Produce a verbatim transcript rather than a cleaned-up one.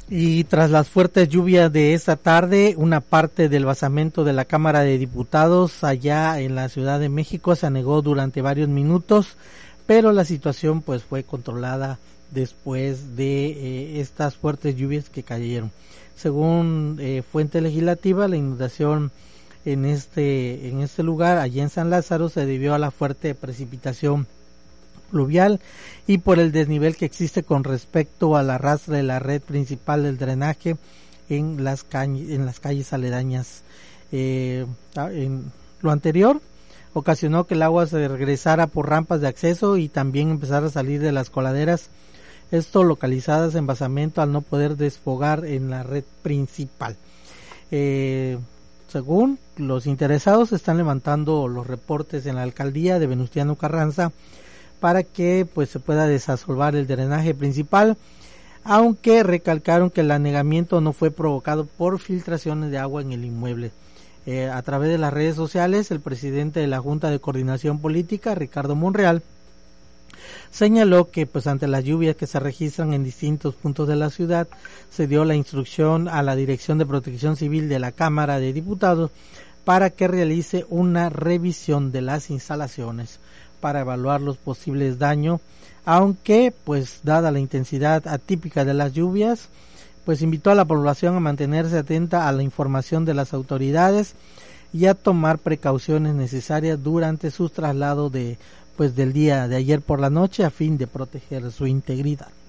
Y tras las fuertes lluvias de esta tarde, una parte del basamento de la Cámara de Diputados allá en la Ciudad de México se anegó durante varios minutos, pero la situación pues fue controlada después de eh, estas fuertes lluvias que cayeron. Según eh, fuente legislativa, la inundación en este en este lugar, allá en San Lázaro, se debió a la fuerte precipitación pluvial y por el desnivel que existe con respecto al arrastre de la red principal del drenaje en las calles, en las calles aledañas. Eh, en lo anterior ocasionó que el agua se regresara por rampas de acceso y también empezara a salir de las coladeras, esto localizadas en basamento al no poder desfogar en la red principal. Eh, según los interesados, están levantando los reportes en la alcaldía de Venustiano Carranza para que pues se pueda desasolvar el drenaje principal, aunque recalcaron que el anegamiento no fue provocado por filtraciones de agua en el inmueble. Eh, a través de las redes sociales, el presidente de la Junta de Coordinación Política, Ricardo Monreal, señaló que pues ante las lluvias que se registran en distintos puntos de la ciudad, se dio la instrucción a la Dirección de Protección Civil de la Cámara de Diputados para que realice una revisión de las instalaciones para evaluar los posibles daños, aunque pues dada la intensidad atípica de las lluvias, pues invitó a la población a mantenerse atenta a la información de las autoridades y a tomar precauciones necesarias durante sus traslados de pues del día de ayer por la noche a fin de proteger su integridad.